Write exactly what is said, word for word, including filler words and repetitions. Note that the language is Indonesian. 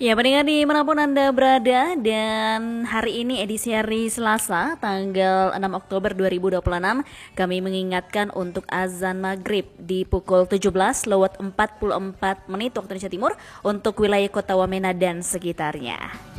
Ya, pendengar dimanapun Anda berada, dan hari ini edisi hari Selasa tanggal enam Oktober dua ribu dua puluh enam, kami mengingatkan untuk azan maghrib di pukul tujuh belas lewat empat puluh empat menit waktu Indonesia Timur untuk wilayah kota Wamena dan sekitarnya.